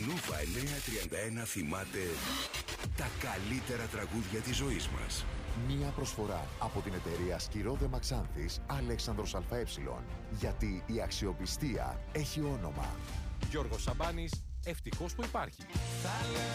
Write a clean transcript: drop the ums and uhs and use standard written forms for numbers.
Νούβα 931 θυμάται τα καλύτερα τραγούδια της ζωής μας. Μία προσφορά από την εταιρεία Σκυρόδε Μαξάνθης Αλέξανδρος ΑΕ. Γιατί η αξιοπιστία έχει όνομα. Γιώργος Σαμπάνης, ευτυχώς που υπάρχει.